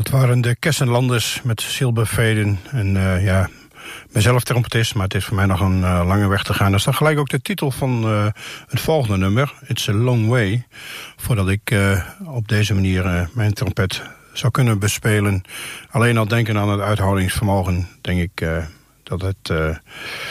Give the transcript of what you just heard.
waren de Kessenlanders met Silberfeden. En ja, ik ben zelf trompetist, maar het is voor mij nog een lange weg te gaan. Dat is dan gelijk ook de titel van het volgende nummer, It's a Long Way. Voordat ik op deze manier mijn trompet zou kunnen bespelen. Alleen al denken aan het uithoudingsvermogen, denk ik dat het